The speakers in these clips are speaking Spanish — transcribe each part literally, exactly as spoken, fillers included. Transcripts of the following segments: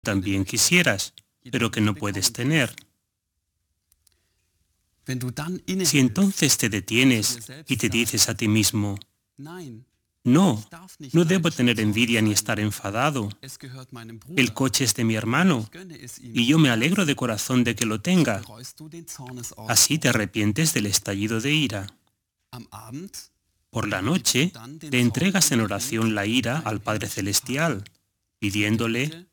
también quisieras, pero que no puedes tener. Si entonces te detienes y te dices a ti mismo, no, no debo tener envidia ni estar enfadado. El coche es de mi hermano y yo me alegro de corazón de que lo tenga. Así te arrepientes del estallido de ira. Por la noche, le entregas en oración la ira al Padre Celestial, pidiéndole,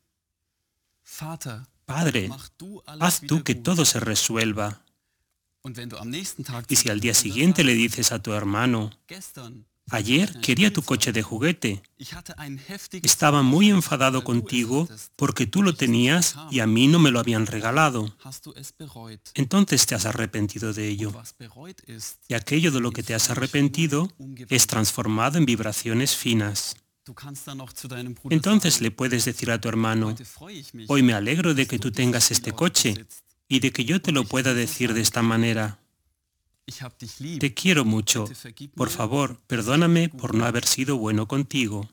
Padre, haz tú que todo se resuelva. Y si al día siguiente le dices a tu hermano, ayer quería tu coche de juguete, estaba muy enfadado contigo porque tú lo tenías y a mí no me lo habían regalado, entonces te has arrepentido de ello. Y aquello de lo que te has arrepentido es transformado en vibraciones finas. Entonces le puedes decir a tu hermano, hoy me alegro de que tú tengas este coche y de que yo te lo pueda decir de esta manera. Te quiero mucho. Por favor, perdóname por no haber sido bueno contigo.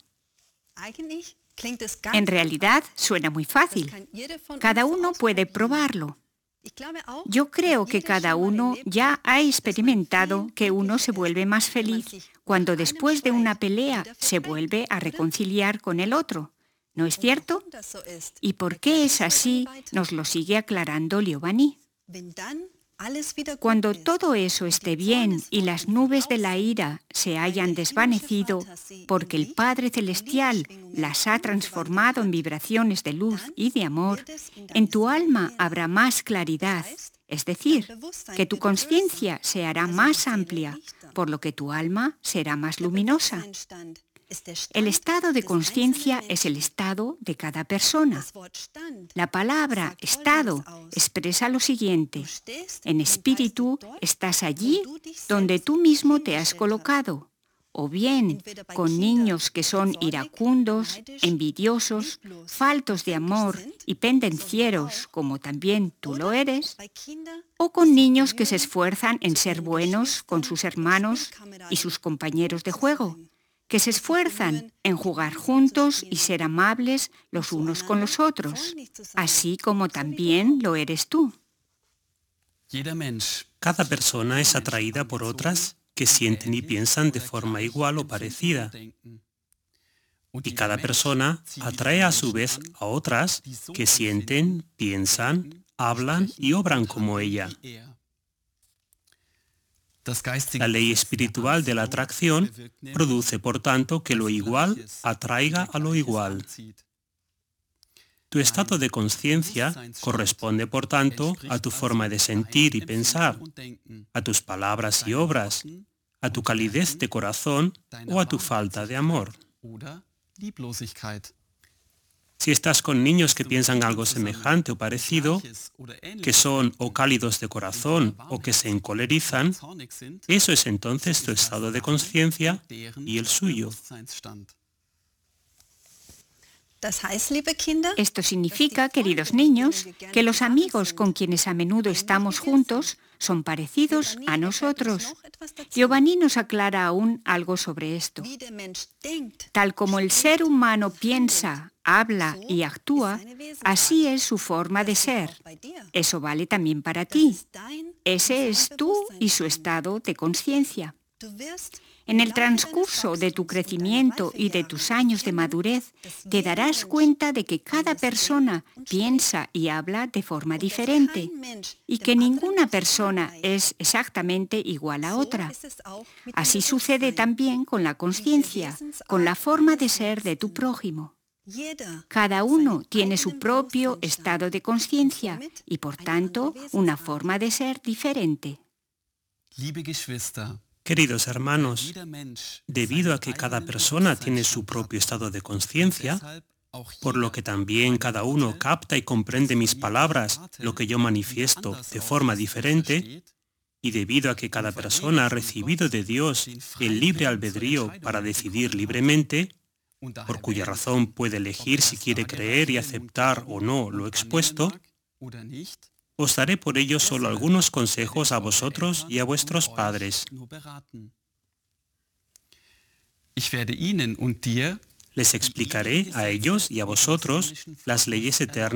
En realidad, suena muy fácil. Cada uno puede probarlo. Yo creo que cada uno ya ha experimentado que uno se vuelve más feliz cuando después de una pelea se vuelve a reconciliar con el otro. ¿No es cierto? ¿Y por qué es así? Nos lo sigue aclarando Liobani. Cuando todo eso esté bien y las nubes de la ira se hayan desvanecido porque el Padre Celestial las ha transformado en vibraciones de luz y de amor, en tu alma habrá más claridad, es decir, que tu conciencia se hará más amplia, por lo que tu alma será más luminosa. El estado de conciencia es el estado de cada persona. La palabra estado expresa lo siguiente. En espíritu estás allí donde tú mismo te has colocado, o bien con niños que son iracundos, envidiosos, faltos de amor y pendencieros, como también tú lo eres, o con niños que se esfuerzan en ser buenos con sus hermanos y sus compañeros de juego, que se esfuerzan en jugar juntos y ser amables los unos con los otros, así como también lo eres tú. Cada persona es atraída por otras que sienten y piensan de forma igual o parecida. Y cada persona atrae a su vez a otras que sienten, piensan, hablan y obran como ella. La ley espiritual de la atracción produce, por tanto, que lo igual atraiga a lo igual. Tu estado de conciencia corresponde, por tanto, a tu forma de sentir y pensar, a tus palabras y obras, a tu calidez de corazón o a tu falta de amor. Si estás con niños que piensan algo semejante o parecido, que son o cálidos de corazón o que se encolerizan, eso es entonces tu estado de conciencia y el suyo. Esto significa, queridos niños, que los amigos con quienes a menudo estamos juntos son parecidos a nosotros. Giovanni nos aclara aún algo sobre esto. Tal como el ser humano piensa, habla y actúa, así es su forma de ser. Eso vale también para ti. Ese es tú y su estado de conciencia. En el transcurso de tu crecimiento y de tus años de madurez, te darás cuenta de que cada persona piensa y habla de forma diferente y que ninguna persona es exactamente igual a otra. Así sucede también con la conciencia, con la forma de ser de tu prójimo. Cada uno tiene su propio estado de conciencia y, por tanto, una forma de ser diferente. Queridos hermanos, debido a que cada persona tiene su propio estado de conciencia, por lo que también cada uno capta y comprende mis palabras, lo que yo manifiesto, de forma diferente, y debido a que cada persona ha recibido de Dios el libre albedrío para decidir libremente, por cuya razón puede elegir si quiere creer y aceptar o no lo expuesto, os daré por ello solo algunos consejos a vosotros y a vuestros padres. Les explicaré a ellos y a vosotros las leyes eternas